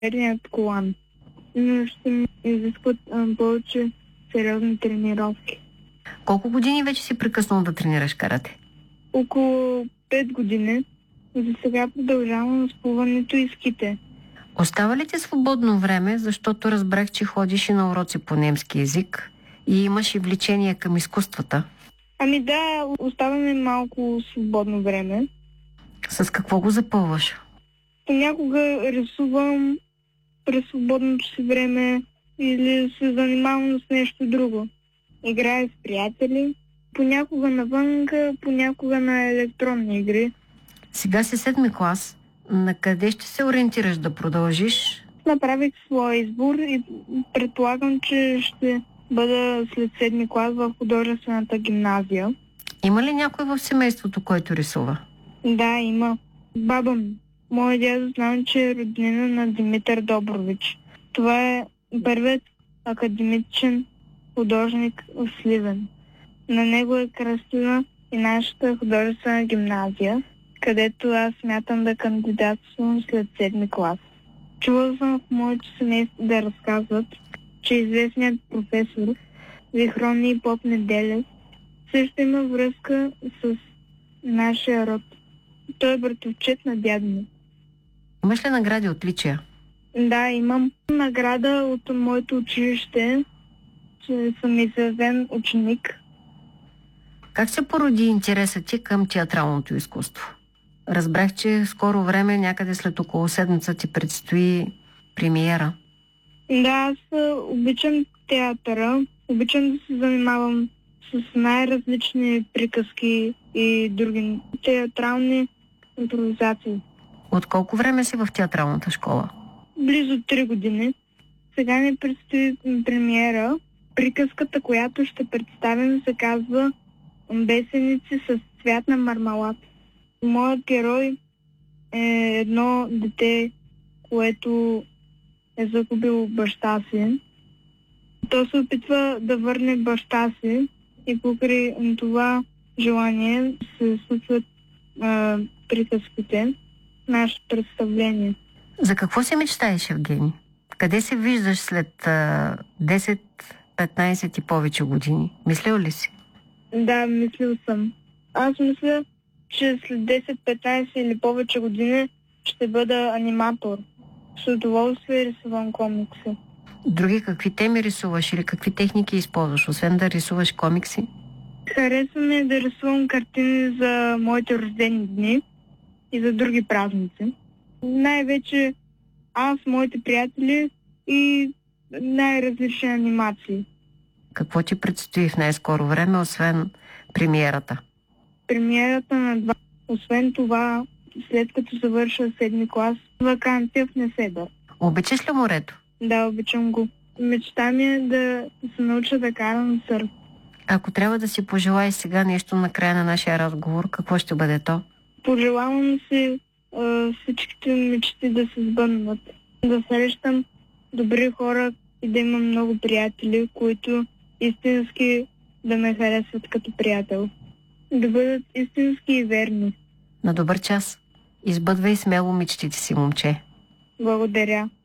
верният колан. Но ще ми изискват повече сериозни тренировки. Колко години вече си прекъснал да тренираш карате? Около 5 години. За сега продължавам с плуването и ските. Остава ли ти свободно време, защото разбрах, че ходиш и на уроци по немски език и имаш и влечение към изкуствата? Ами да, оставаме малко свободно време. С какво го запълваш? Понякога рисувам през свободното си време или се занимавам с нещо друго. Играя с приятели, понякога навънка, понякога на електронни игри. Сега си 7-ми клас. На къде ще се ориентираш да продължиш? Направих своя избор и предполагам, че ще бъда след 7-ми клас в художествената гимназия. Има ли някой в семейството, който рисува? Да, има. Баба ми. Моя дядо знам, че е роднина на Димитър Добрович. Това е първият академичен художник в Сливен. На него е кръстена и нашата художествена гимназия, където аз смятам да кандидатствам след 7-ми клас. Чувал съм в моето семейство да разказват, че известният професор Вихроний Поп Неделев също има връзка с нашия род. Той е братовчет на дядо ми. Имаш ли награди, отличия? Да, имам награда от моето училище, че съм изявен ученик. Как се породи интересът ти към театралното изкуство? Разбрах, че в скоро време, някъде след около седмица, ти предстои премиера. Да, аз обичам театъра. Обичам да се занимавам с най-различни приказки и други театрални импровизации. От колко време си в театралната школа? Близо 3 години. Сега ни предстои премиера. Приказката, която ще представим, се казва "Бесеници с цвят на мармалад". Моят герой е едно дете, което е загубило баща си. То се опитва да върне баща си и покрай това желание се случват приказките, нашето представление. За какво си мечтаеш, Евгений? Къде се виждаш след 10, 15 и повече години? Мислил ли си? Да, мислил съм. Аз мисля, че след 10, 15 или повече години ще бъда аниматор. С удоволствие рисувам комикси. Други какви теми рисуваш или какви техники използваш, освен да рисуваш комикси? Харесва ми да рисувам картини за моите рождени дни и за други празници. Най-вече аз, моите приятели и най-различни анимации. Какво ти предстои в най-скоро време, освен премиерата? Премиерата на 2. Освен това, след като завърша 7-ми клас, ваканция в Неседър. Обичаш ли морето? Да, обичам го. Мечта ми е да се науча да карам сърф. Ако трябва да си пожелаеш сега нещо на края на нашия разговор, какво ще бъде то? Пожелавам си всичките мечти да се сбъднат. Да срещам добри хора и да имам много приятели, които истински да ме харесват като приятел. Да бъдат истински и верни. На добър час. Избъдвай смело мечтите си, момче. Благодаря.